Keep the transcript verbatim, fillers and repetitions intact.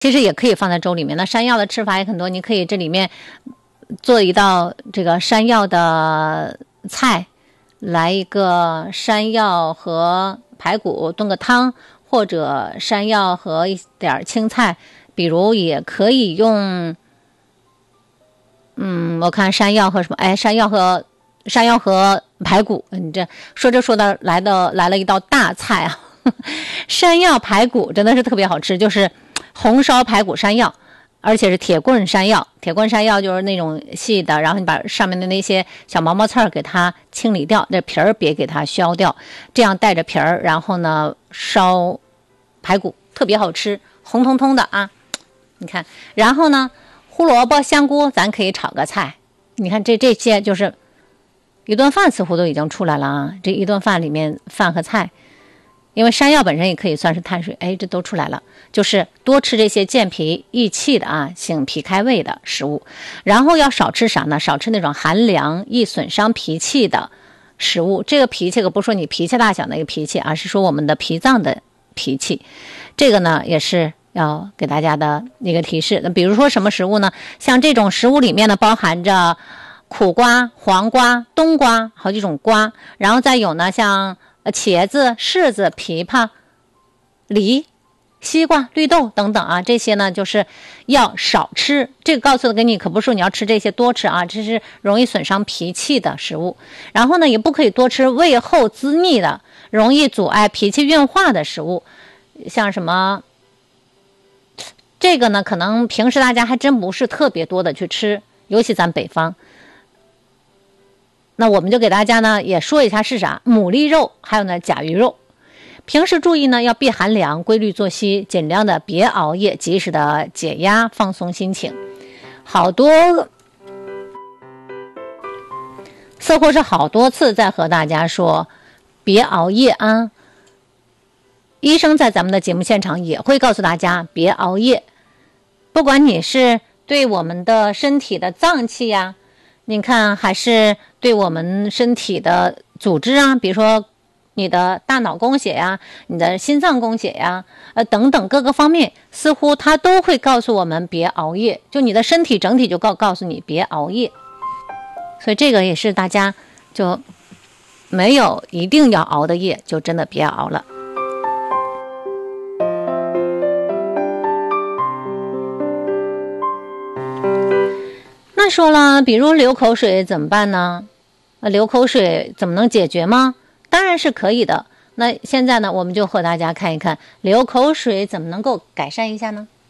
其实也可以放在粥里面。那山药的吃法也很多，你可以这里面做一道这个山药的菜，来一个山药和排骨炖个汤，或者山药和一点青菜，比如也可以用，嗯，我看山药和什么，哎，山药和山药和排骨，你这说着说的来的来了一道大菜啊，山药排骨真的是特别好吃，就是红烧排骨山药，而且是铁棍山药。铁棍山药就是那种细的，然后你把上面的那些小毛毛刺儿给它清理掉，这皮儿别给它削掉，这样带着皮儿，然后呢烧排骨特别好吃，红彤彤的啊，你看。然后呢胡萝卜香菇咱可以炒个菜，你看这这些就是一顿饭似乎都已经出来了啊，这一顿饭里面饭和菜。因为山药本身也可以算是碳水，哎，这都出来了，就是多吃这些健脾益气的啊，醒脾开胃的食物。然后要少吃啥呢？少吃那种寒凉易损伤脾气的食物。这个脾气可不是说你脾气大小那个脾气，而是说我们的脾脏的脾气。这个呢也是要给大家的一个提示。那比如说什么食物呢？像这种食物里面呢包含着苦瓜、黄瓜、冬瓜，好几种瓜，然后再有呢像呃，茄子、柿子、枇杷、梨、西瓜、绿豆等等啊，这些呢就是要少吃。这个告诉的给你，可不是说你要吃这些多吃啊，这是容易损伤脾气的食物。然后呢，也不可以多吃味厚滋腻的、容易阻碍脾气运化的食物，像什么这个呢，可能平时大家还真不是特别多的去吃，尤其咱北方。那我们就给大家呢也说一下是啥，牡蛎肉，还有呢甲鱼肉。平时注意呢要避寒凉，规律作息，尽量的别熬夜，及时的解压放松心情。好多似乎是好多次在和大家说别熬夜啊，医生在咱们的节目现场也会告诉大家别熬夜。不管你是对我们的身体的脏器呀、啊你看还是对我们身体的组织啊，比如说你的大脑供血呀，你的心脏供血呀，呃等等各个方面，似乎它都会告诉我们别熬夜，就你的身体整体就告告诉你别熬夜。所以这个也是大家就没有一定要熬的夜，就真的别熬了。那说了，比如流口水怎么办呢？流口水怎么能解决吗？当然是可以的。那现在呢，我们就和大家看一看流口水怎么能够改善一下呢？